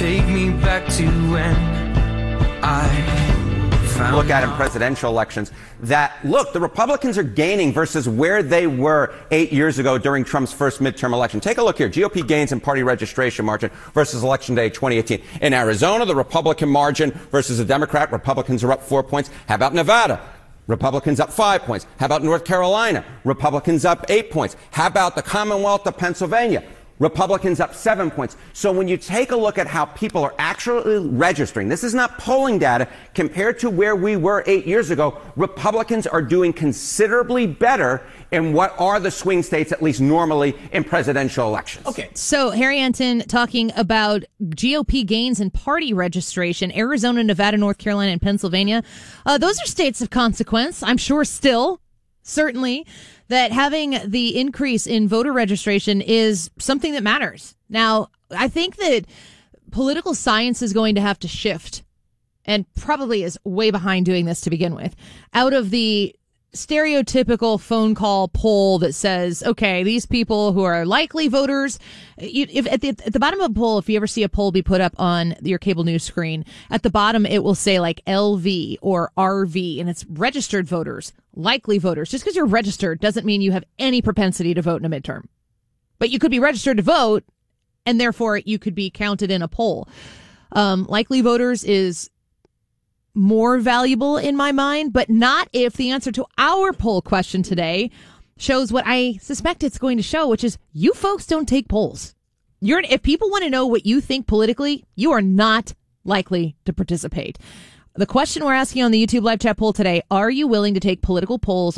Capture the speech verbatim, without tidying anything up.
take me back to when I found look at in out. presidential elections that, look, the Republicans are gaining versus where they were eight years ago during Trump's first midterm election. Take a look here. G O P gains in party registration margin versus Election Day twenty eighteen. In Arizona, the Republican margin versus the Democrat, Republicans are up four points. How about Nevada? Republicans up five points. How about North Carolina? Republicans up eight points. How about the Commonwealth of Pennsylvania? Republicans up seven points. So when you take a look at how people are actually registering, this is not polling data, compared to where we were eight years ago, Republicans are doing considerably better in what are the swing states, at least normally, in presidential elections. Okay. So Harry Anton talking about G O P gains in party registration, Arizona, Nevada, North Carolina, and Pennsylvania. Uh, those are states of consequence, I'm sure still, certainly, that having the increase in voter registration is something that matters. Now, I think that political science is going to have to shift, and probably is way behind doing this to begin with, out of the stereotypical phone call poll that says, okay, these people who are likely voters, you, if at the, at the bottom of a poll, if you ever see a poll be put up on your cable news screen, at the bottom it will say like L V or R V, and it's registered voters, likely voters. Just because you're registered doesn't mean you have any propensity to vote in a midterm. But you could be registered to vote, and therefore you could be counted in a poll. Um, likely voters is more valuable in my mind, but not if the answer to our poll question today shows what I suspect it's going to show, which is you folks don't take polls. You're, if people want to know what you think politically, you are not likely to participate. The question we're asking on the YouTube live chat poll today, are you willing to take political polls